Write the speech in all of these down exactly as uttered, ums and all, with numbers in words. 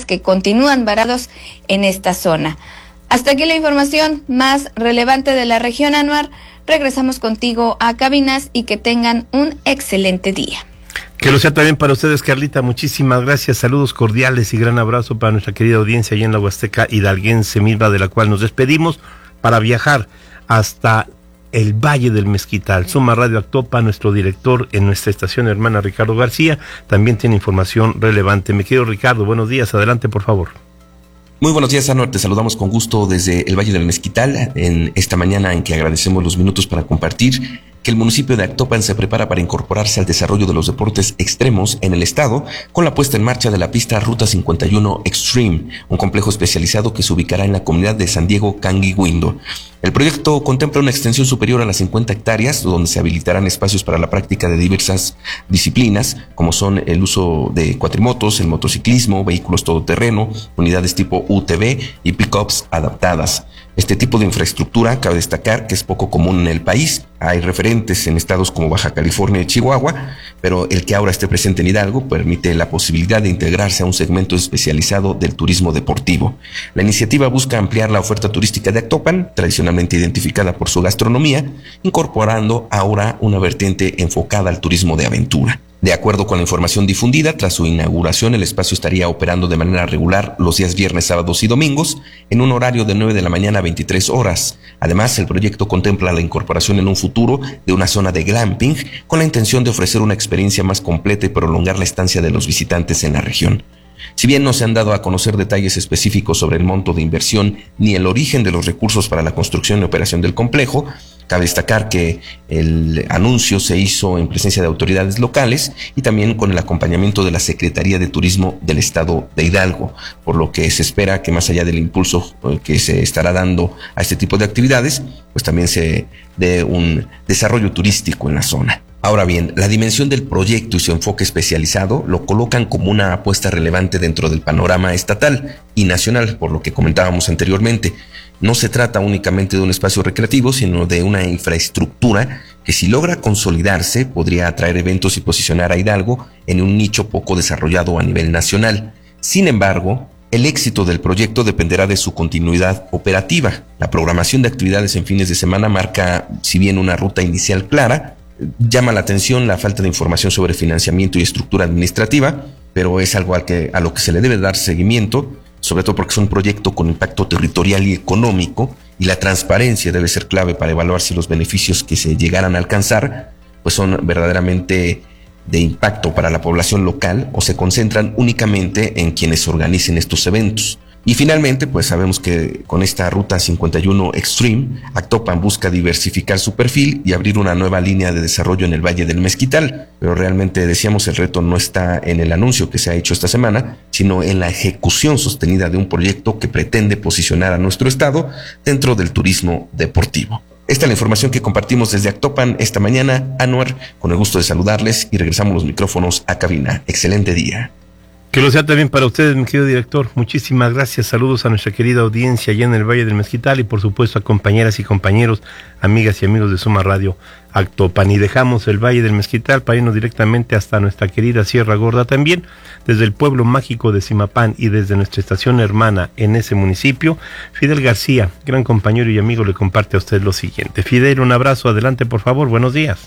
indígenas que continúan varados en esta zona. Hasta aquí la información más relevante de la región, Anuar. Regresamos contigo a cabinas y que tengan un excelente día. Que lo sea también para ustedes, Carlita. Muchísimas gracias. Saludos cordiales y gran abrazo para nuestra querida audiencia allá en la Huasteca hidalguense misma, de la cual nos despedimos para viajar hasta el Valle del Mezquital. Suma Radio Actopan, nuestro director en nuestra estación hermana Ricardo García, también tiene información relevante. Me querido Ricardo, buenos días. Adelante, por favor. Muy buenos días, Anuar. Te saludamos con gusto desde el Valle del Mezquital en esta mañana en que agradecemos los minutos para compartir que el municipio de Actopan se prepara para incorporarse al desarrollo de los deportes extremos en el estado con la puesta en marcha de la pista Ruta cincuenta y uno Extreme, un complejo especializado que se ubicará en la comunidad de San Diego Canguiguindo. El proyecto contempla una extensión superior a las cincuenta hectáreas, donde se habilitarán espacios para la práctica de diversas disciplinas, como son el uso de cuatrimotos, el motociclismo, vehículos todoterreno, unidades tipo U T V y pick-ups adaptadas. Este tipo de infraestructura, cabe destacar que es poco común en el país. Hay referentes en estados como Baja California y Chihuahua, pero el que ahora esté presente en Hidalgo permite la posibilidad de integrarse a un segmento especializado del turismo deportivo. La iniciativa busca ampliar la oferta turística de Actopan, tradicionalmente identificada por su gastronomía, incorporando ahora una vertiente enfocada al turismo de aventura. De acuerdo con la información difundida, tras su inauguración, el espacio estaría operando de manera regular los días viernes, sábados y domingos, en un horario de nueve de la mañana a veintitrés horas. Además, el proyecto contempla la incorporación en un futuro de una zona de glamping, con la intención de ofrecer una experiencia más completa y prolongar la estancia de los visitantes en la región. Si bien no se han dado a conocer detalles específicos sobre el monto de inversión ni el origen de los recursos para la construcción y operación del complejo, cabe destacar que el anuncio se hizo en presencia de autoridades locales y también con el acompañamiento de la Secretaría de Turismo del Estado de Hidalgo, por lo que se espera que más allá del impulso que se estará dando a este tipo de actividades, pues también se dé un desarrollo turístico en la zona. Ahora bien, la dimensión del proyecto y su enfoque especializado lo colocan como una apuesta relevante dentro del panorama estatal y nacional, por lo que comentábamos anteriormente. No se trata únicamente de un espacio recreativo, sino de una infraestructura que, si logra consolidarse, podría atraer eventos y posicionar a Hidalgo en un nicho poco desarrollado a nivel nacional. Sin embargo, el éxito del proyecto dependerá de su continuidad operativa. La programación de actividades en fines de semana marca, si bien una ruta inicial clara, llama la atención la falta de información sobre financiamiento y estructura administrativa, pero es algo al que, a lo que se le debe dar seguimiento, sobre todo porque es un proyecto con impacto territorial y económico, y la transparencia debe ser clave para evaluar si los beneficios que se llegaran a alcanzar pues son verdaderamente de impacto para la población local o se concentran únicamente en quienes organicen estos eventos. Y finalmente, pues sabemos que con esta Ruta cincuenta y uno Extreme, Actopan busca diversificar su perfil y abrir una nueva línea de desarrollo en el Valle del Mezquital. Pero realmente, decíamos, el reto no está en el anuncio que se ha hecho esta semana, sino en la ejecución sostenida de un proyecto que pretende posicionar a nuestro estado dentro del turismo deportivo. Esta es la información que compartimos desde Actopan esta mañana. Anuar, con el gusto de saludarles y regresamos los micrófonos a cabina. Excelente día. Que lo sea también para ustedes, mi querido director. Muchísimas gracias. Saludos a nuestra querida audiencia allá en el Valle del Mezquital y por supuesto a compañeras y compañeros, amigas y amigos de Suma Radio Actopan. Y dejamos el Valle del Mezquital para irnos directamente hasta nuestra querida Sierra Gorda también, desde el pueblo mágico de Zimapán y desde nuestra estación hermana en ese municipio. Fidel García, gran compañero y amigo, le comparte a usted lo siguiente. Fidel, un abrazo. Adelante, por favor. Buenos días.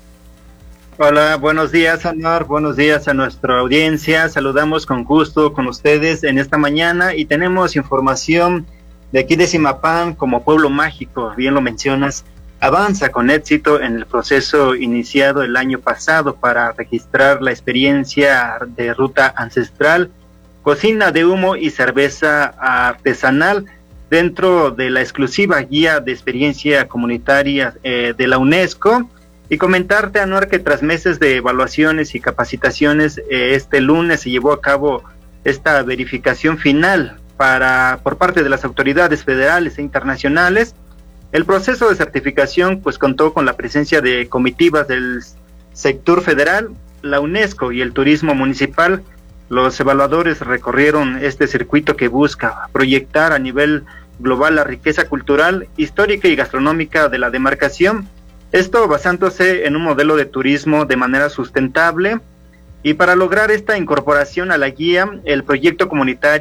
Hola, buenos días, Anuar, buenos días a nuestra audiencia. Saludamos con gusto con ustedes en esta mañana y tenemos información de aquí de Zimapán como pueblo mágico, bien lo mencionas, avanza con éxito en el proceso iniciado el año pasado para registrar la experiencia de ruta ancestral, cocina de humo y cerveza artesanal dentro de la exclusiva guía de experiencia comunitaria eh, de la UNESCO. Y comentarte, Anuar, que tras meses de evaluaciones y capacitaciones, eh, este lunes se llevó a cabo esta verificación final para por parte de las autoridades federales e internacionales. El proceso de certificación pues contó con la presencia de comitivas del sector federal, la UNESCO y el turismo municipal. Los evaluadores recorrieron este circuito que busca proyectar a nivel global la riqueza cultural, histórica y gastronómica de la demarcación. Esto basándose en un modelo de turismo de manera sustentable, y para lograr esta incorporación a la guía, el proyecto comunitario